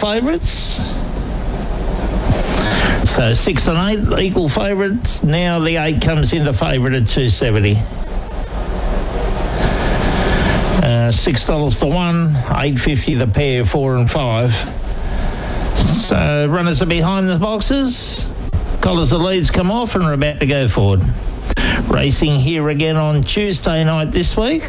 favourites. So 6 and 8 equal favourites. Now the 8 comes into favourite at $2.70. $6 the one, $8.50 the pair, 4 and 5. So runners are behind the boxes. Collars of leads come off and are about to go forward. Racing here again on Tuesday night this week.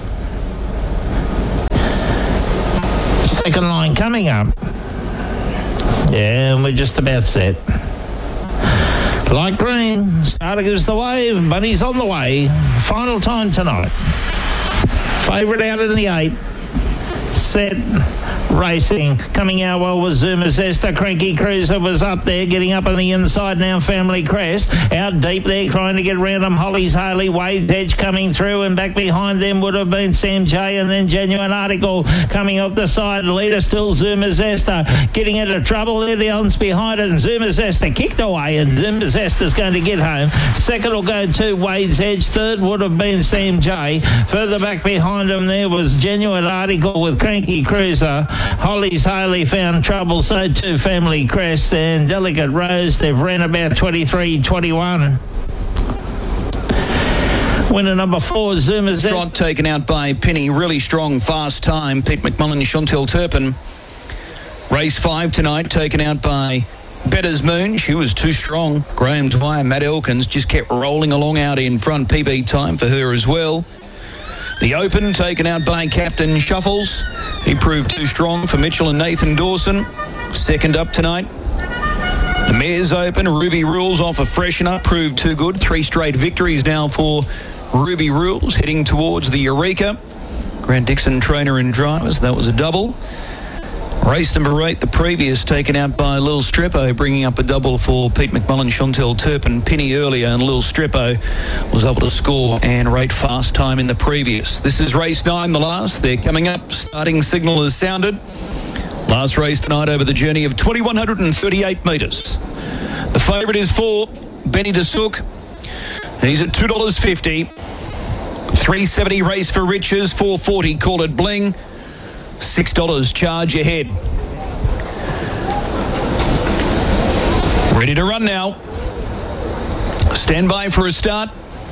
Second line coming up. Yeah, and we're just about set. Light green, starter gives the wave, Bunny's on the way. Final time tonight. Favourite out in the 8. Set. Racing. Coming out well was Zuma Zesta. Cranky Cruiser was up there, getting up on the inside now. Family Crest. Out deep there, trying to get around them. Holly's Haley. Wade's Edge coming through, and back behind them would have been Sam J, and then Genuine Article coming off the side. Leader still Zuma Zesta. Getting into trouble there. The others behind it, and Zuma Zesta kicked away, and Zuma Zesta's going to get home. Second will go to Wade's Edge. Third would have been Sam J. Further back behind him there was Genuine Article with Cranky Cruiser. Holly's Haley found trouble, so too Family Crest, and Delicate Rose. They've ran about 23-21. Winner number 4, Zuma's Trot taken out by Penny. Really strong, fast time. Pete McMullen, Chantel Turpin. Race 5 tonight, taken out by Better's Moon. She was too strong. Graham Dwyer, Matt Elkins just kept rolling along out in front. PB time for her as well. The Open taken out by Captain Shuffles. He proved too strong for Mitchell and Nathan Dawson. Second up tonight. The Mayor's Open. Ruby Rules off a freshen up. Proved too good. 3 straight victories now for Ruby Rules. Heading towards the Eureka. Grant Dixon, trainer and drivers. That was a double. Race number 8, the previous, taken out by Lil Streppo, bringing up a double for Pete McMullen, Chantel Turpin, Penny earlier, and Lil Streppo was able to score and rate fast time in the previous. This is race 9, the last. They're coming up. Starting signal has sounded. Last race tonight over the journey of 2,138 metres. The favourite is 4, Benny DeSook. He's at $2.50. $3.70 Race for Riches, $4.40 Call It Bling. $6 Charge Ahead. Ready to run now. Stand by for a start.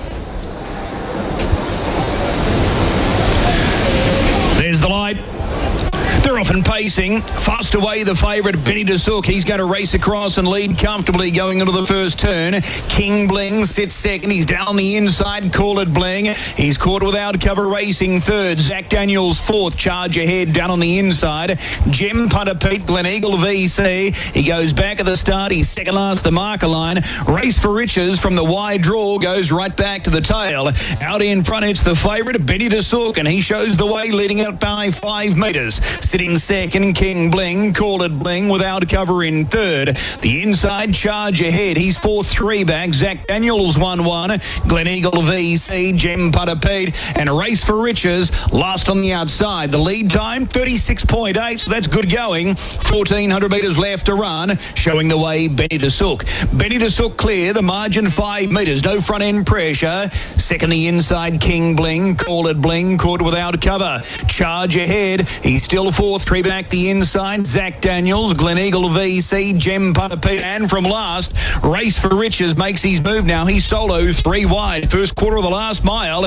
There's the light. They're off and pacing. Fast away the favourite, Benny DeSook. He's going to race across and lead comfortably going into the first turn. King Bling sits second. He's down the inside. Call It Bling. He's caught without cover, racing third. Zach Daniels fourth. Charge Ahead down on the inside. Gem Punter Pete, Glen Eagle VC. He goes back at the start. He's second last the marker line. Race for Riches from the wide draw goes right back to the tail. Out in front, it's the favourite, Benny DeSook, and he shows the way, leading out by 5 metres. Sitting second, King Bling. Call It Bling without cover in third. The inside, Charge Ahead. He's 4-3 back. Zach Daniels 1-1. Glen Eagle VC, Gem Punter Pete, and Race for Riches last on the outside. The lead time 36.8, so that's good going. 1,400 metres left to run. Showing the way, Benny DeSook. Benny DeSook clear. The margin 5 metres. No front end pressure. Second, the inside, King Bling. Call It Bling caught without cover. Charge Ahead. He's still 4-3 back the inside. Zach Daniels, Glen Eagle VC, Gem Punter Pete, and from last, Race for Riches makes his move now. He's solo 3 wide. First quarter of the last mile,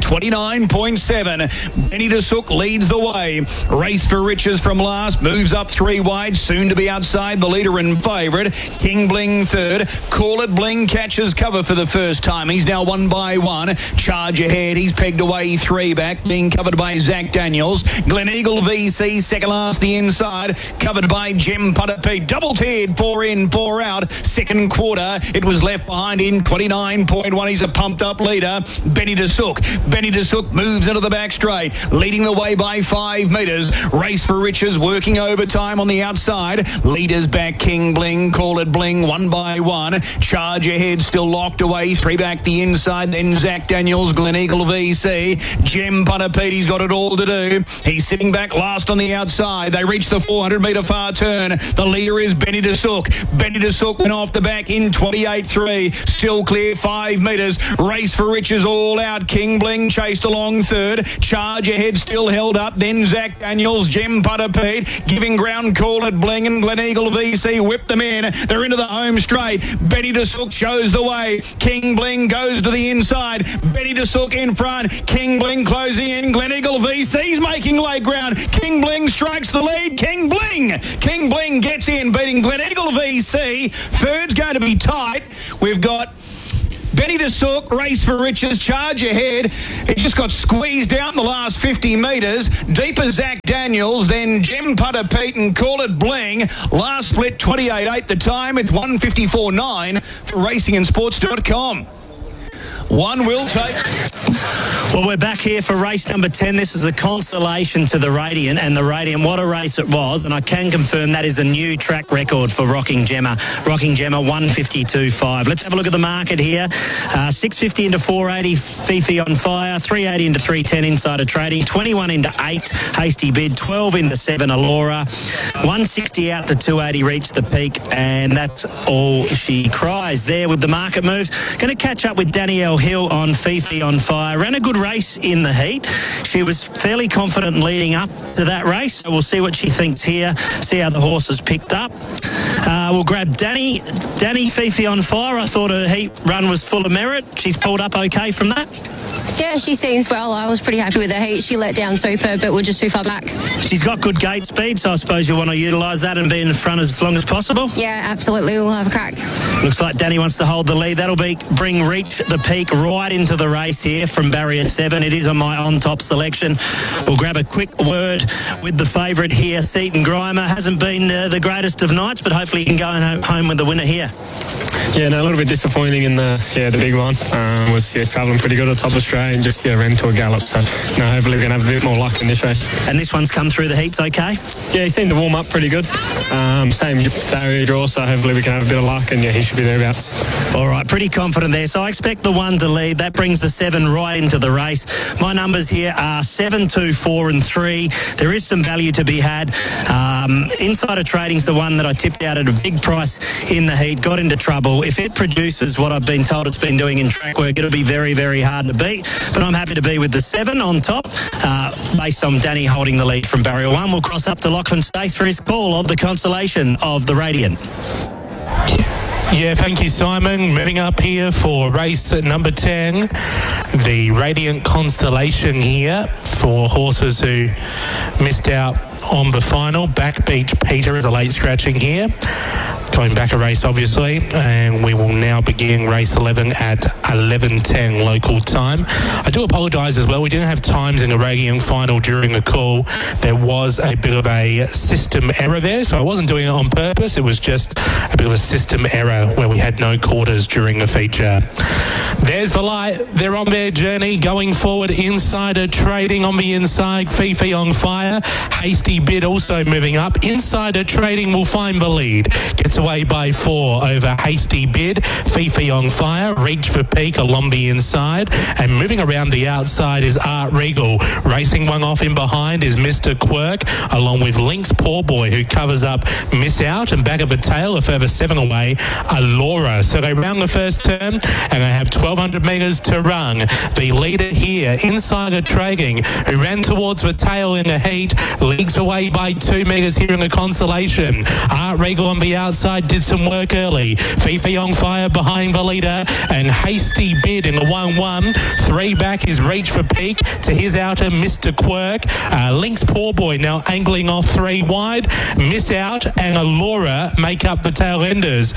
29.7. Benny DeSook leads the way. Race for Riches from last, moves up 3 wide, soon to be outside the leader and favourite. King Bling third. Call It Bling catches cover for the first time. He's now 1 by 1. Charge Ahead. He's pegged away 3 back, being covered by Zach Daniels. Glen Eagle VC second last the inside, covered by Gem Punter Pete. Double tiered, 4 in, 4 out. Second quarter, it was left behind in 29.1. He's a pumped up leader, Benny DeSook. Benny DeSook moves into the back straight, leading the way by 5 metres. Race for Riches working overtime on the outside. Leaders back, King Bling, Call It Bling 1 by 1. Charge Ahead still locked away, 3 back the inside. Then Zach Daniels, Glen Eagle VC, Gem Punter Pete. He's got it all to do. He's sitting back last on the outside. outside. They reach the 400-metre far turn. The leader is Benny DeSook. Benny DeSook went off the back in 28.3. Still clear 5 metres. Race for Riches all out. King Bling chased along third. Charge Ahead still held up. Then Zach Daniels, Gem Putter Pete, giving ground call at Bling, and Gleneagle VC whipped them in. They're into the home straight. Benny DeSook shows the way. King Bling goes to the inside. Benny DeSook in front. King Bling closing in. Gleneagle VC's making late ground. King Bling strikes the lead. King Bling gets in, beating Gleneagle VC. Third's going to be tight. We've got Benny DeSook, Race for Riches, Charge Ahead. It just got squeezed out in the last 50 metres. Deeper Zach Daniels, then Gem Putter Pete and Call It Bling. Last split 28.8 the time with 154.9 for racingandsports.com. One will take. Well, we're back here for race number 10. This is the Constellation to the Radiant, and the Radiant, what a race it was, and I can confirm that is a new track record for Rocking Gemma. Rocking Gemma 152.5. Let's have a look at the market here. 650 into 480, Fifi on Fire. 380 into 310, Insider Trading. 21 into 8, Hasty Bid. 12 into 7, Alora. 160 out to 280, Reach the Peak, and that's all she cries there with the market moves. Going to catch up with Danielle Hill on Fifi on Fire. Ran a good race in the heat. She was fairly confident leading up to that race, so we'll see what she thinks here, see how the horses picked up. We'll grab Danny Fifi on Fire. I thought her heat run was full of merit. She's pulled up okay from that. Yeah, she seems well. I was pretty happy with her heat. She let down super, but we're just too far back. She's got good gate speed, so I suppose you want to utilise that and be in front as long as possible. Yeah, absolutely. We'll have a crack. Looks like Danny wants to hold the lead. That'll bring Reach the Peak right into the race here from barrier 7. It is on my on-top selection. We'll grab a quick word with the favourite here, Seaton Grimer. Hasn't been the greatest of nights, but hopefully he can go home with the winner here. Yeah, no, a little bit disappointing in the big one. Was travelling pretty good at the top of Australia and just ran to a gallop. So no, hopefully we're going to have a bit more luck in this race. And this one's come through the heats okay? Yeah, he seemed to warm up pretty good. Same barrier draw, so hopefully we can have a bit of luck, and he should be thereabouts. All right, pretty confident there. So I expect the 1 to lead. That brings the 7 right into the race. My numbers here are 7, 2, 4 and 3. There is some value to be had. Insider Trading's the one that I tipped out at a big price in the heat, got into trouble. If it produces what I've been told it's been doing in track work, it'll be very, very hard to beat. But I'm happy to be with the 7 on top, based on Danny holding the lead from barrier 1. We'll cross up to Lachlan Stace for his call of the Constellation of the Radiant. Yeah, thank you, Simon. Moving up here for race number 10, the Radiant Constellation here for horses who missed out on the final. Backbeach Peter is a late scratching here. Going back a race, obviously, and we will now begin race 11 at 11:10 local time. I do apologise as well. We didn't have times in the Radiant final during the call. There was a bit of a system error there, so I wasn't doing it on purpose. It was just a bit of a system error where we had no quarters during the feature. There's the light. They're on their journey going forward. Insider Trading on the inside. Fifi on Fire. Hasty Bid also moving up. Insider Trading will find the lead. Gets away by 4 over Hasty Bid. Fifi on Fire. Reach for Peak along the inside. And moving around the outside is Art Regal. Racing one off in behind is Mr. Quirk, along with Lynx Poor Boy, who covers up Miss Out. And back of the tail, a further 7 away, Alora. So they round the first turn, and they have 1,200 metres to run. The leader here, Insider Trading, who ran towards the tail in the heat, leagues away by 2 metres here in the Constellation. Art Regal on the outside did some work early. Fifi on Fire behind the leader, and Hasty Bid in the 1-1. 3 back is Reach for Peak. To his outer, Mr. Quirk. Lynx Poor Boy now angling off 3 wide. Miss Out and Alora make up the tail enders.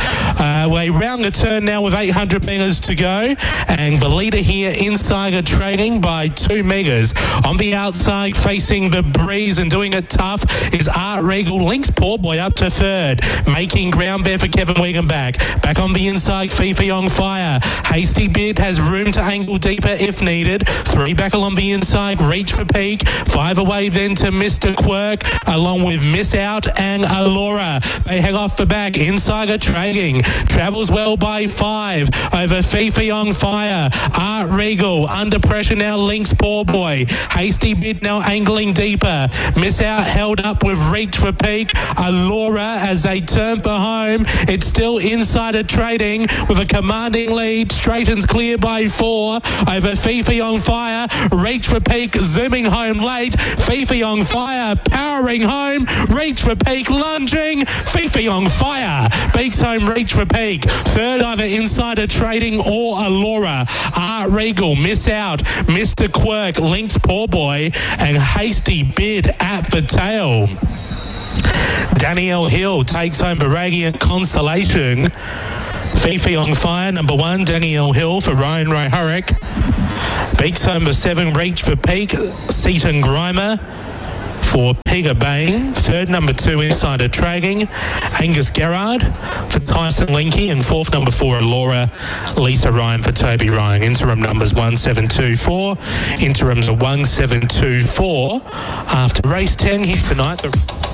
We round the turn now with 800 metres to go, and the leader here, Insider Trading, by 2 metres. On the outside, facing the breeze and doing it tough, is Art Regal. Lynx Poor Boy up to 3rd, making ground there for Kevin Wiegenbach. Back on the inside, Fifi on Fire. Hasty Bid has room to angle deeper if needed. 3 back along the inside, Reach for Peak. 5 away then to Mr. Quirk, along with Miss Out and Alora. They head off the back. Insider Trading travels well by 5 over Fifi on Fire. Art Regal under pressure now. Lynx Poor Boy. Hasty Bid now angling deeper. Miss Out held up with Reach for Peak. Allura as they turn for home. It's still Insider Trading with a commanding lead. Straightens clear by 4 over Fifi on Fire. Reach for Peak zooming home late. Fifi on Fire powering home. Reach for Peak lunging. Fifi on Fire beats home Reach for Peak. Third either Insider Trading or Allura. Art Regal, Miss Out, Mr. Quirk, Link's Poor Boy, and Hasty Bid at the tail. Danielle Hill takes home the Radiant Constellation. Fifi on Fire, number 1, Danielle Hill for Ryan Ryhurrick. Beats home the 7, Reach for Peak, Seaton Grimer for Pega Bain. Third, number 2, Insider Trading, Angus Gerrard for Tyson Linky. And fourth, number 4, Laura Lisa Ryan for Toby Ryan. Interim numbers 1724. Interims are 1724. After race 10 here tonight.